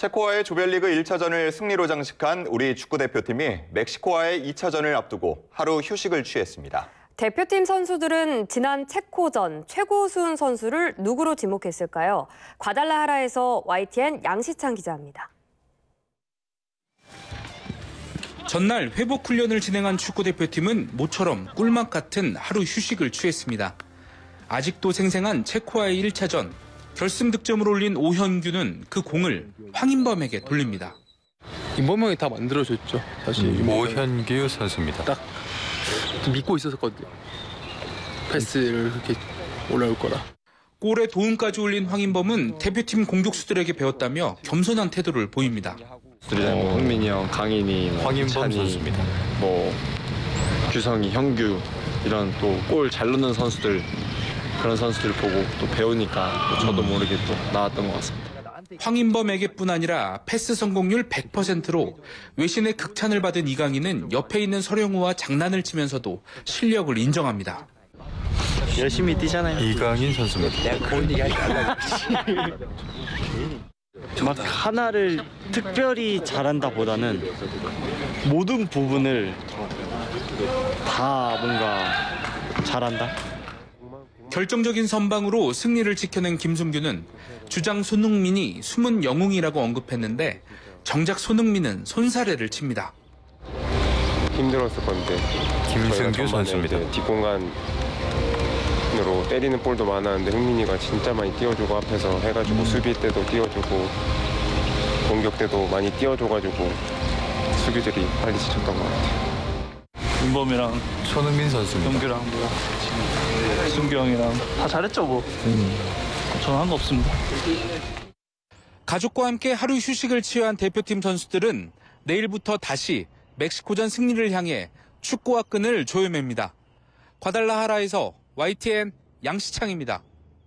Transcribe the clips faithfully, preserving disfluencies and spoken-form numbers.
체코와의 조별리그 일 차전을 승리로 장식한 우리 축구대표팀이 멕시코와의 이 차전을 앞두고 하루 휴식을 취했습니다. 대표팀 선수들은 지난 체코전 최고 수훈 선수를 누구로 지목했을까요? 과달라하라에서 와이티엔 양시창 기자입니다. 전날 회복 훈련을 진행한 축구대표팀은 모처럼 꿀맛 같은 하루 휴식을 취했습니다. 아직도 생생한 체코와의 일 차전. 결승 득점을 올린 오현규는 그 공을 황인범에게 돌립니다. 인범 형이 다 만들어줬죠. 사실 음, 오현규 선수입니다. 딱 믿고 있었거든요. 패스를 그렇게 올라올 거라. 골에 도움까지 올린 황인범은 대표팀 공격수들에게 배웠다며 겸손한 태도를 보입니다. 뭐 흥민이 형, 강인이, 뭐 황인범 찬이, 선수입니다. 뭐 규성이, 형규 이런 또 골 잘 넣는 선수들 그런 선수들 보고 또 배우니까 또 저도 모르게 또 나왔던 것 같습니다. 황인범에게뿐 아니라 패스 성공률 백 퍼센트로 외신의 극찬을 받은 이강인은 옆에 있는 서령우와 장난을 치면서도 실력을 인정합니다. 열심히 뛰잖아요. 이강인 선수입니다. 내가 그런 얘기 하지 말라고. 막 하나를 특별히 잘한다 보다는 모든 부분을 다 뭔가 잘한다. 결정적인 선방으로 승리를 지켜낸 김승규는 주장 손흥민이 숨은 영웅이라고 언급했는데 정작 손흥민은 손사래를 칩니다. 힘들었을 건데 김승규 선수입니다. 뒷공간으로 때리는 볼도 많았는데 흥민이가 진짜 많이 띄워주고 앞에서 해가지고 수비 때도 띄워주고 공격 때도 많이 띄워줘가지고 수비들이 빨리 지쳤던 것 같아요. 인범이랑 손흥민 선수입니다. 영규랑 뭐야 승규 형이랑 다 잘했죠 뭐. 음. 저는 한 거 없습니다. 가족과 함께 하루 휴식을 취한 대표팀 선수들은 내일부터 다시 멕시코전 승리를 향해 축구와 끈을 조여맵니다. 과달라하라에서 와이티엔 양시창입니다.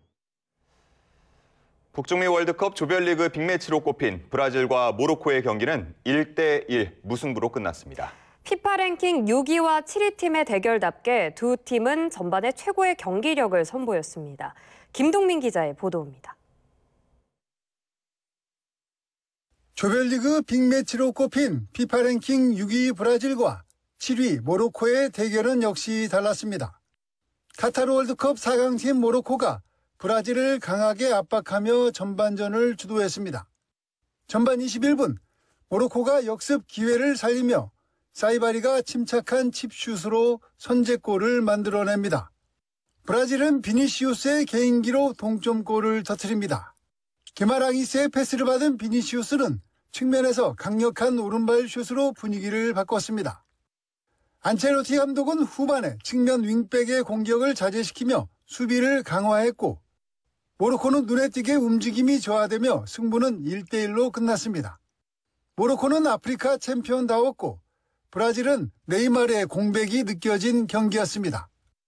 북중미 월드컵 조별리그 빅매치로 꼽힌 브라질과 모로코의 경기는 일 대 일 무승부로 끝났습니다. 피파 랭킹 육 위와 칠 위 팀의 대결답게 두 팀은 전반에 최고의 경기력을 선보였습니다. 김동민 기자의 보도입니다. 조별리그 빅매치로 꼽힌 피파 랭킹 육 위 브라질과 칠 위 모로코의 대결은 역시 달랐습니다. 카타르 월드컵 사 강팀 모로코가 브라질을 강하게 압박하며 전반전을 주도했습니다. 전반 이십일 분 모로코가 역습 기회를 살리며 사이바리가 침착한 칩슛으로 선제골을 만들어냅니다. 브라질은 비니시우스의 개인기로 동점골을 터뜨립니다. 게마랑이스의 패스를 받은 비니시우스는 측면에서 강력한 오른발 슛으로 분위기를 바꿨습니다. 안첼로티 감독은 후반에 측면 윙백의 공격을 자제시키며 수비를 강화했고 모로코는 눈에 띄게 움직임이 저하되며 승부는 일 대 일로 끝났습니다. 모로코는 아프리카 챔피언다웠고 브라질은 네이마르의 공백이 느껴진 경기였습니다.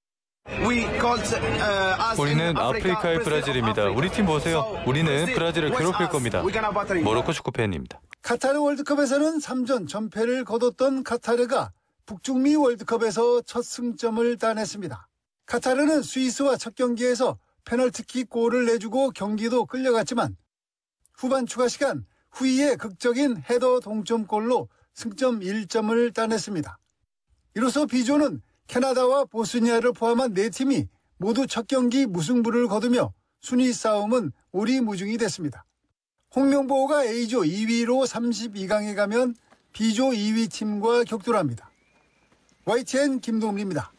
우리는 아프리카의 브라질입니다. 우리 팀 보세요. 우리는 브라질을 괴롭힐 겁니다. 모로코 축구팬입니다. 카타르 월드컵에서는 삼 전 전패를 거뒀던 카타르가 북중미 월드컵에서 첫 승점을 따냈습니다. 카타르는 스위스와 첫 경기에서 페널티킥 골을 내주고 경기도 끌려갔지만 후반 추가 시간 후이의 극적인 헤더 동점골로 승점 일 점을 따냈습니다. 이로써 B조는 캐나다와 보스니아를 포함한 네 팀이 모두 첫 경기 무승부를 거두며 순위 싸움은 오리무중이 됐습니다. 홍명보가 A조 이 위로 삼십이 강에 가면 B조 이 위 팀과 격돌합니다. 와이티엔 김동민입니다.